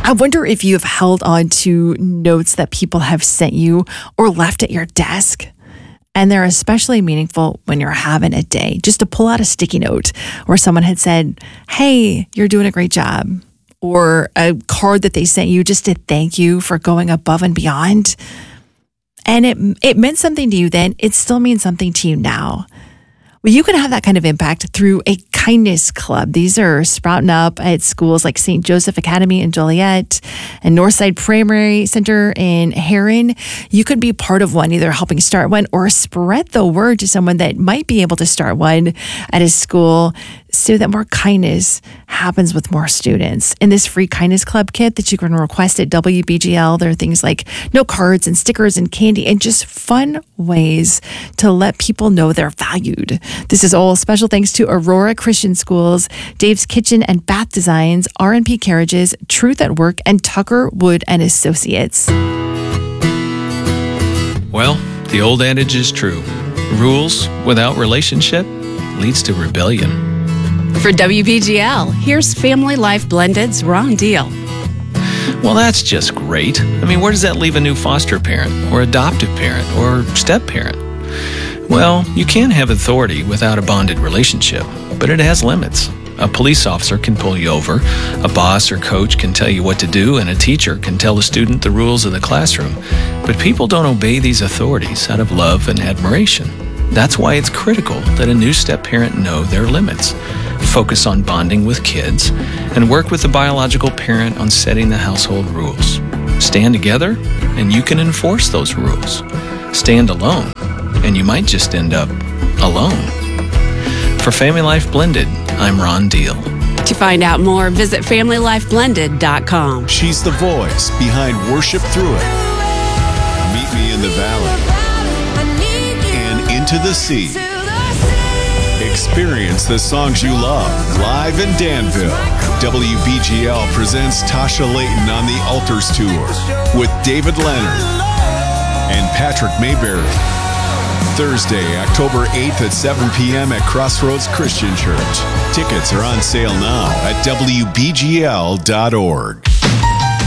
I wonder if you have held on to notes that people have sent you or left at your desk. And they're especially meaningful when you're having a day. Just to pull out a sticky note where someone had said, hey, you're doing a great job. Or a card that they sent you just to thank you for going above and beyond. And it meant something to you then. It still means something to you now. Well, you can have that kind of impact through a kindness club. These are sprouting up at schools like St. Joseph Academy in Joliet and Northside Primary Center in Heron. You could be part of one, either helping start one or spread the word to someone that might be able to start one at a school so that more kindness happens with more students. In this free kindness club kit that you can request at WBGL, there are things like note cards and stickers and candy and just fun ways to let people know they're valued. This is all special thanks to Aurora Christian Schools, Dave's Kitchen and Bath Designs, R&P Carriages, Truth at Work, and Tucker Wood and Associates. Well, the old adage is true. Rules without relationship leads to rebellion. For WBGL, here's Family Life Blended's Ron Deal. Well, that's just great. I mean, where does that leave a new foster parent or adoptive parent or step-parent? Well, you can have authority without a bonded relationship, but it has limits. A police officer can pull you over, a boss or coach can tell you what to do, and a teacher can tell a student the rules of the classroom. But people don't obey these authorities out of love and admiration. That's why it's critical that a new step-parent know their limits, focus on bonding with kids, and work with the biological parent on setting the household rules. Stand together, and you can enforce those rules. Stand alone, and you might just end up alone. For Family Life Blended, I'm Ron Deal. To find out more, visit FamilyLifeBlended.com. She's the voice behind Worship Through It. Meet Me in the Valley. And Into the Sea. Experience the songs you love live in Danville. WBGL presents Tasha Layton on the Altars Tour with David Leonard and Patrick Mayberry. Thursday, October 8th at 7 p.m. at Crossroads Christian Church. Tickets are on sale now at WBGL.org.